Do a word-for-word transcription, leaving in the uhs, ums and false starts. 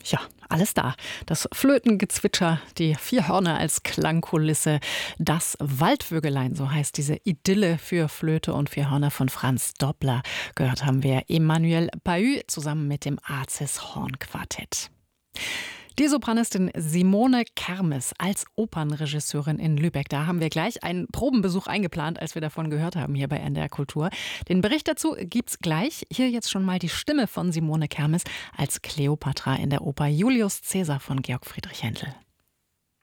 Ja, alles da. Das Flötengezwitscher, die vier Hörner als Klangkulisse, das Waldvögelein, so heißt diese Idylle für Flöte und vier Hörner von Franz Doppler. Gehört haben wir Emmanuel Pahud zusammen mit dem Arcis Hornquartett. Die Sopranistin Simone Kermes als Opernregisseurin in Lübeck. Da haben wir gleich einen Probenbesuch eingeplant, als wir davon gehört haben hier bei N D R Kultur. Den Bericht dazu gibt's gleich. Hier jetzt schon mal die Stimme von Simone Kermes als Kleopatra in der Oper Julius Caesar von Georg Friedrich Händel.